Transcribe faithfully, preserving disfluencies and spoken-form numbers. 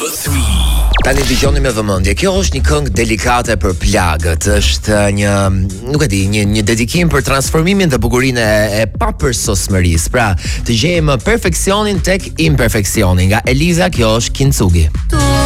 Number three. Tani dëgjoni me vëmendje. Kjo është një këngë delikate për plagët. Është një, nuk e di, një një dedikim për transformimin dhe bukurinë e, e papërsosmërisë. Pra, të gjejmë perfeksionin tek imperfeksioni. Nga Eliza, kjo është Kintsugi.